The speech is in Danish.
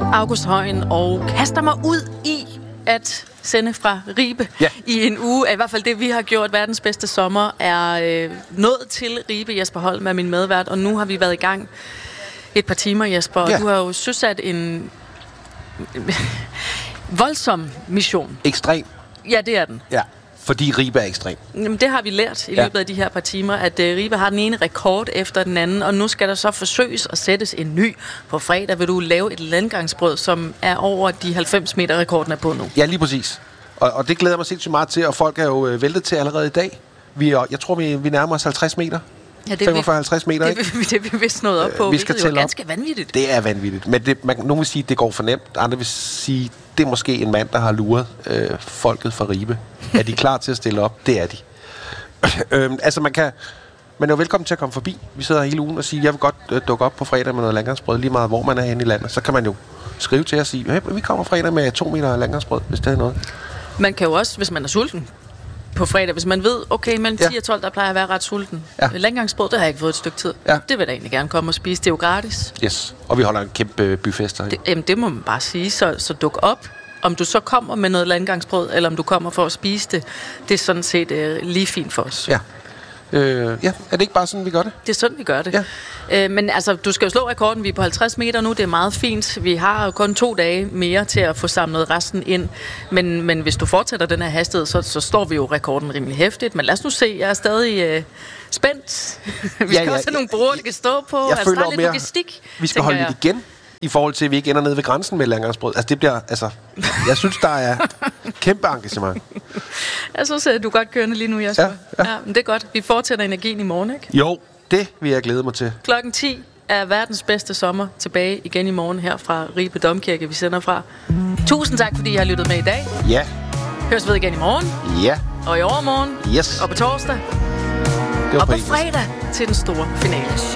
August Højen og kaster mig ud i at sende fra Ribe i en uge. I hvert fald det, vi har gjort. Verdens bedste sommer er nået til Ribe. Jesper Holm er min medvært, og nu har vi været i gang et par timer, Jesper. Og du har jo søsat en voldsom mission. Ekstrem. Ja, det er den. Ja, fordi Ribe er ekstrem. Jamen, det har vi lært i løbet af de her par timer, at Ribe har den ene rekord efter den anden, og nu skal der så forsøges at sættes en ny. På fredag vil du lave et landgangsbrød, som er over de 90 meter rekorden er på nu. Ja, lige præcis. Og det glæder mig sindssygt meget til, og folk er jo væltet til allerede i dag. Jeg tror, vi nærmer os 50 meter. Ja, 45-50 meter, ikke? Det er vi vist nået op på. Vi skal tælle op. Ganske vanvittigt. Det er vanvittigt. Men nogen vil sige, at det går for nemt. Andre vil sige, det er måske en mand, der har luret folket fra Ribe. Er de klar til at stille op? Det er de. Altså, man er jo velkommen til at komme forbi. Vi sidder hele ugen og siger, jeg vil godt dukke op på fredag med noget landgangsbrød, lige meget hvor man er henne i landet. Så kan man jo skrive til os og sige, hey, vi kommer fredag med 2 meter landgangsbrød, hvis det er noget. Man kan jo også, hvis man er sulten på fredag, hvis man ved, okay, mellem 10 og 12, der plejer at være ret sulten. Ja. Landgangsbrød, det har jeg ikke fået et stykke tid. Ja. Det vil jeg da egentlig gerne komme og spise. Det er jo gratis. Yes, og vi holder en kæmpe buffet herinde. Det må man bare sige, så duk op. Om du så kommer med noget landgangsbrød, eller om du kommer for at spise det, det er sådan set lige fint for os. Ja. Er det ikke bare sådan, vi gør det? Det er sådan, vi gør det. Ja. Men altså, du skal jo slå rekorden. Vi er på 50 meter nu. Det er meget fint. Vi har kun 2 dage mere til at få samlet resten ind. Men hvis du fortsætter den her hastighed, så står vi jo rekorden rimelig hæftigt. Men lad os nu se. Jeg er stadig spændt. Vi skal også have nogle bruger, der kan stå på. Jeg føler lidt logistik. Vi skal holde lidt igen. I forhold til, at vi ikke ender nede ved grænsen med landgangsbrød. Altså, det bliver, jeg synes, der er kæmpe engagement. Jeg synes, at du er godt kørende lige nu, Jesper. Ja, men det er godt. Vi fortsætter energien i morgen, ikke? Jo, det vil jeg glæde mig til. Klokken 10 er verdens bedste sommer tilbage igen i morgen her fra Ribe Domkirke, vi sender fra. Tusind tak, fordi I har lyttet med i dag. Ja. Høres ved igen i morgen. Ja. Og i overmorgen. Yes. Og på torsdag. Og på fredag til den store finale.